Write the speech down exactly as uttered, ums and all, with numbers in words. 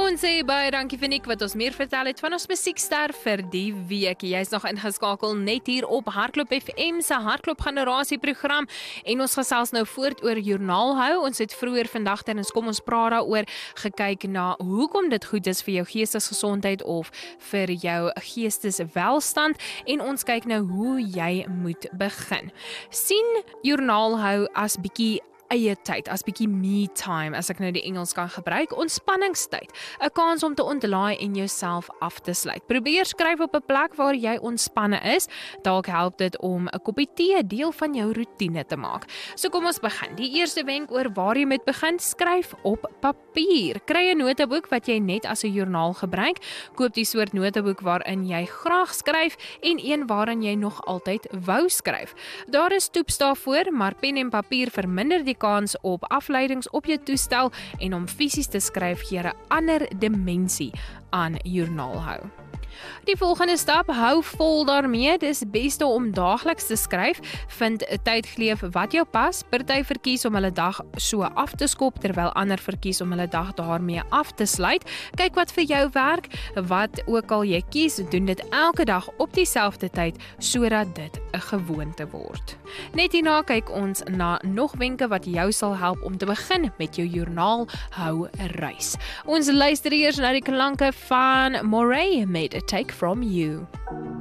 Ons sê baie dankie vir Nick wat ons meer vertel het van ons musiekster vir die week. Jy is nog ingeskakel net hier op Hardloop F M se Hardloop Generasie program en ons gesels nou voort oor joernaalhou. Ons het vroeër vandag tydens Kom ons praat daaroor gekyk na hoekom dit goed is vir jou geestesgesondheid of vir jou geesteswelstand en ons kyk nou hoe jy moet begin. Sien joernaalhou as bietjie eie tyd, as bietjie me time, as ek nou die Engels kan gebruik, ontspanningstyd, 'n kans om te ontlaai en jouself af te sluit. Probeer skryf op 'n plek waar jy ontspanne is, dalk help dit om 'n koppie tee deel van jou roetine te maak. So kom ons begin. Die eerste wenk oor waar jy moet begin, skryf op papier. Kry 'n noteboek wat jy net as 'n joernaal gebruik, koop die soort noteboek waarin jy graag skryf en een waarin jy nog altyd wou skryf. Daar is toeps daarvoor, maar pen en papier verminder die kans op afleidings op jou toestel en om fisies te skryf gee 'n ander dimensie aan joernaalhou. Die volgende stap, hou vol daarmee. Dis beste om daagliks te skryf. Vind 'n tydgleef wat jou pas. Party verkies om hulle dag so af te skop, terwyl ander verkies om hulle dag daarmee af te sluit. Kyk wat vir jou werk. Wat ook al jy kies, doen dit elke dag op dieselfde tyd, sodat dit 'n gewoonte word. Net hierna kyk ons na nog wenke wat jou sal help om te begin met jou joernaalhou reis. Ons luister eers na die klanke van Moray met A Take From You.